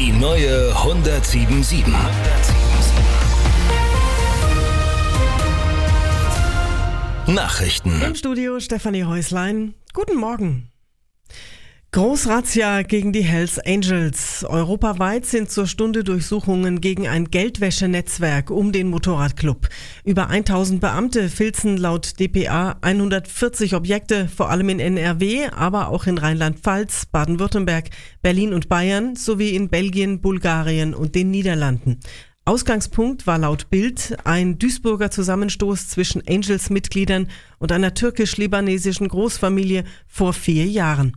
Die neue 107.7. Nachrichten. Im Studio Stefanie Häuslein. Guten Morgen. Großrazzia gegen die Hells Angels. Europaweit sind zur Stunde Durchsuchungen gegen ein Geldwäschenetzwerk um den Motorradclub. Über 1000 Beamte filzen laut dpa 140 Objekte, vor allem in NRW, aber auch in Rheinland-Pfalz, Baden-Württemberg, Berlin und Bayern sowie in Belgien, Bulgarien und den Niederlanden. Ausgangspunkt war laut Bild ein Duisburger Zusammenstoß zwischen Angels-Mitgliedern und einer türkisch-libanesischen Großfamilie vor 4 Jahren.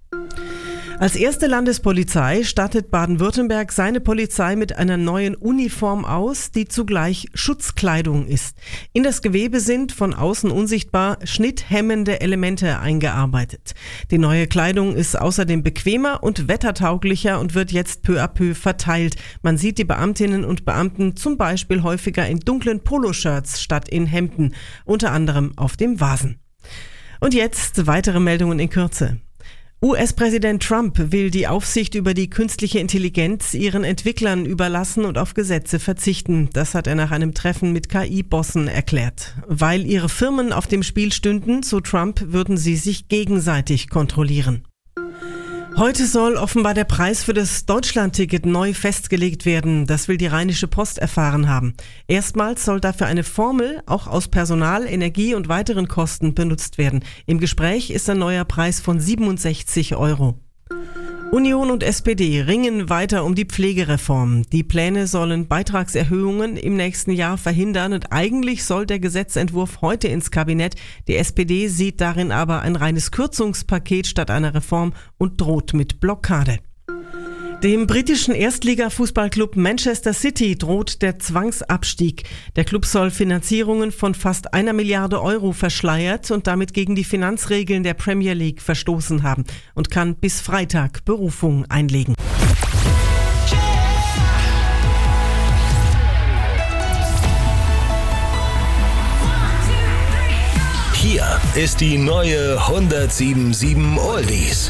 Als erste Landespolizei stattet Baden-Württemberg seine Polizei mit einer neuen Uniform aus, die zugleich Schutzkleidung ist. In das Gewebe sind, von außen unsichtbar, schnitthemmende Elemente eingearbeitet. Die neue Kleidung ist außerdem bequemer und wettertauglicher und wird jetzt peu à peu verteilt. Man sieht die Beamtinnen und Beamten zum Beispiel häufiger in dunklen Poloshirts statt in Hemden, unter anderem auf dem Vasen. Und jetzt weitere Meldungen in Kürze. US-Präsident Trump will die Aufsicht über die künstliche Intelligenz ihren Entwicklern überlassen und auf Gesetze verzichten. Das hat er nach einem Treffen mit KI-Bossen erklärt. Weil ihre Firmen auf dem Spiel stünden, so Trump, würden sie sich gegenseitig kontrollieren. Heute soll offenbar der Preis für das Deutschlandticket neu festgelegt werden. Das will die Rheinische Post erfahren haben. Erstmals soll dafür eine Formel auch aus Personal, Energie und weiteren Kosten benutzt werden. Im Gespräch ist ein neuer Preis von 67 €. Union und SPD ringen weiter um die Pflegereform. Die Pläne sollen Beitragserhöhungen im nächsten Jahr verhindern und eigentlich soll der Gesetzentwurf heute ins Kabinett. Die SPD sieht darin aber ein reines Kürzungspaket statt einer Reform und droht mit Blockade. Dem britischen Erstliga-Fußballclub Manchester City droht der Zwangsabstieg. Der Club soll Finanzierungen von fast 1 Milliarde € verschleiert und damit gegen die Finanzregeln der Premier League verstoßen haben und kann bis Freitag Berufung einlegen. Hier ist die neue 107.7 Oldies.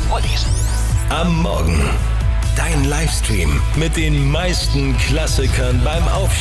Am Morgen. Dein Livestream mit den meisten Klassikern beim Aufstehen.